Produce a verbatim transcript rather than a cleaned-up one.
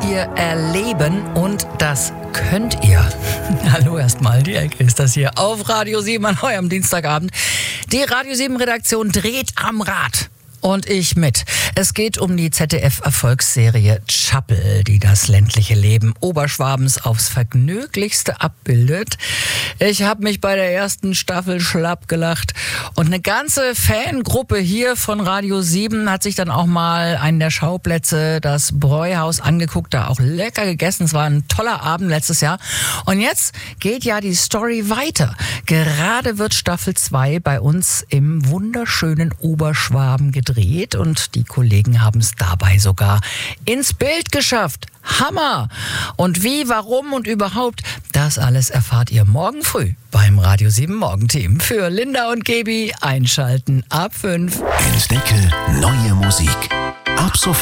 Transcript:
hier erleben und das könnt ihr. Hallo erstmal, die Ecke ist das hier auf Radio sieben an eurem Dienstagabend. Die Radio sieben Redaktion dreht am Rad. Und ich mit. Es geht um die Z D F-Erfolgsserie Zappel, die das ländliche Leben Oberschwabens aufs Vergnüglichste abbildet. Ich habe mich bei der ersten Staffel schlapp gelacht. Und eine ganze Fangruppe hier von Radio sieben hat sich dann auch mal einen der Schauplätze, das Bräuhaus, angeguckt, da auch lecker gegessen. Es war ein toller Abend letztes Jahr. Und jetzt geht ja die Story weiter. Gerade wird Staffel zwei bei uns im wunderschönen Oberschwaben gedreht. Dreht und die Kollegen haben es dabei sogar ins Bild geschafft. Hammer! Und wie, warum und überhaupt, das alles erfahrt ihr morgen früh beim Radio sieben Morgenteam. Für Linda und Gebi einschalten ab fünf. Entdecke neue Musik. Ab sofort.